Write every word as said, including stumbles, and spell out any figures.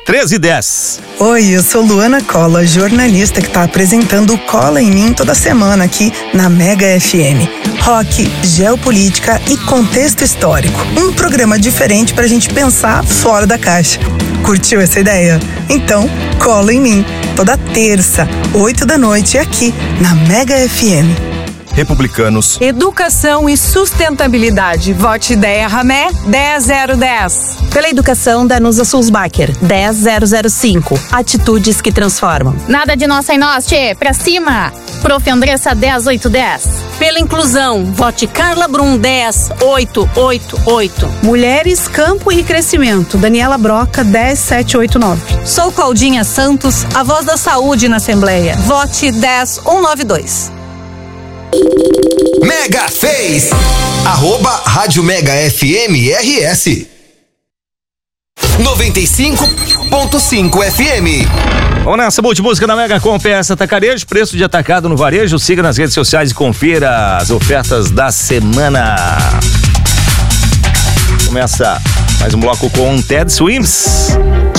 treze e dez. Oi, eu sou Luana Cola, jornalista que está apresentando o Cola em Mim toda semana aqui na Mega F M. Rock, geopolítica e contexto histórico. Um programa diferente pra gente pensar fora da caixa. Curtiu essa ideia? Então, Cola em Mim, toda terça, oito da noite, aqui na Mega F M. Republicanos. Educação e sustentabilidade. Vote Ideia Ramé dez zero dez. Pela educação, Danusa Sulzbacher dez zero zero cinco. Atitudes que transformam. Nada de nós sem nós, tchê. Pra cima. Prof. Andressa dez oito dez. Pela inclusão, vote Carla Brum dez oito oito oito. Mulheres, Campo e Crescimento. Daniela Broca dez sete oito nove. Sou Claudinha Santos, a voz da saúde na Assembleia. Vote dez cento e noventa e dois. Mega fez! Arroba Rádio Mega F M R S. noventa e cinco ponto cinco F M. Vamos nessa, Multimúsica da Mega com Peça Atacarejo, preço de atacado no varejo. Siga nas redes sociais e confira as ofertas da semana. Começa mais um bloco com Ted Swims.